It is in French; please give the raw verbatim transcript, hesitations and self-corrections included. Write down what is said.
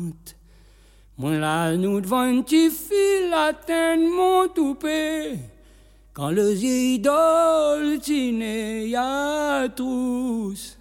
Moi là nous devant un petit fil atteindre mon toupet. Quand le idole tine ya tous.